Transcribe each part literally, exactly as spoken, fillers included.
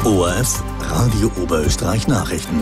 O R F Radio Oberösterreich Nachrichten.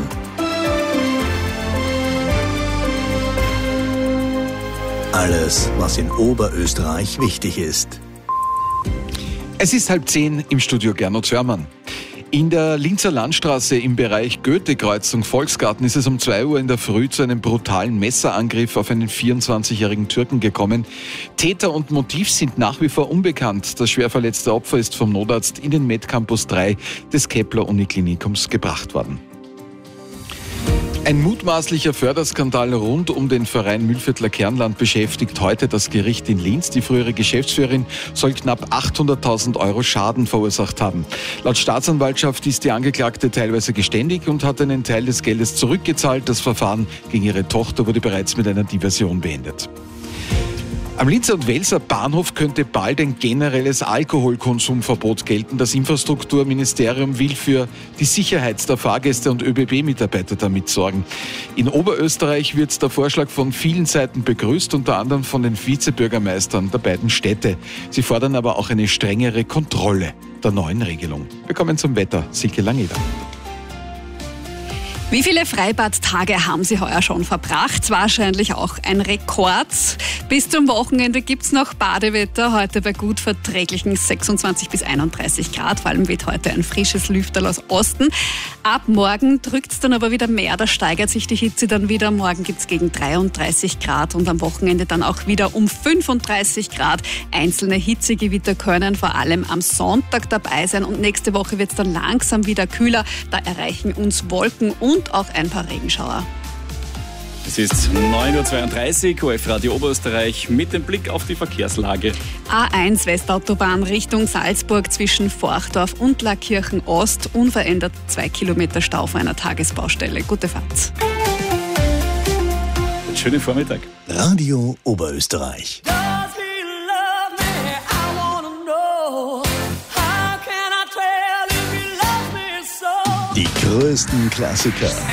Alles, was in Oberösterreich wichtig ist. Es ist halb zehn, im Studio Gernot Zörmann. In der Linzer Landstraße im Bereich Goethe-Kreuzung Volksgarten ist es um zwei Uhr in der Früh zu einem brutalen Messerangriff auf einen vierundzwanzigjährigen Türken gekommen. Täter und Motiv sind nach wie vor unbekannt. Das schwer verletzte Opfer ist vom Notarzt in den Medcampus drei des Kepler-Uniklinikums gebracht worden. Ein mutmaßlicher Förderskandal rund um den Verein Mühlviertler Kernland beschäftigt heute das Gericht in Linz. Die frühere Geschäftsführerin soll knapp achthunderttausend Euro Schaden verursacht haben. Laut Staatsanwaltschaft ist die Angeklagte teilweise geständig und hat einen Teil des Geldes zurückgezahlt. Das Verfahren gegen ihre Tochter wurde bereits mit einer Diversion beendet. Am Linzer und Welser Bahnhof könnte bald ein generelles Alkoholkonsumverbot gelten. Das Infrastrukturministerium will für die Sicherheit der Fahrgäste und Ö B B-Mitarbeiter damit sorgen. In Oberösterreich wird der Vorschlag von vielen Seiten begrüßt, unter anderem von den Vizebürgermeistern der beiden Städte. Sie fordern aber auch eine strengere Kontrolle der neuen Regelung. Wir kommen zum Wetter. Silke Langeder. Wie viele Freibadtage haben Sie heuer schon verbracht? Wahrscheinlich auch ein Rekord. Bis zum Wochenende gibt's noch Badewetter, heute bei gut verträglichen sechsundzwanzig bis einunddreißig Grad. Vor allem weht heute ein frisches Lüfterl aus Osten. Ab morgen drückt's dann aber wieder mehr, da steigert sich die Hitze dann wieder. Morgen gibt's gegen dreiunddreißig Grad und am Wochenende dann auch wieder um fünfunddreißig Grad. Einzelne Hitzegewitter können vor allem am Sonntag dabei sein und nächste Woche wird's dann langsam wieder kühler. Da erreichen uns Wolken und auch ein paar Regenschauer. Es ist neun Uhr zweiunddreißig, O R F Radio Oberösterreich mit dem Blick auf die Verkehrslage. A eins Westautobahn Richtung Salzburg zwischen Forchdorf und Lackirchen Ost. Unverändert zwei Kilometer Stau vor einer Tagesbaustelle. Gute Fahrt. Schönen Vormittag. Radio Oberösterreich. Die größten Klassiker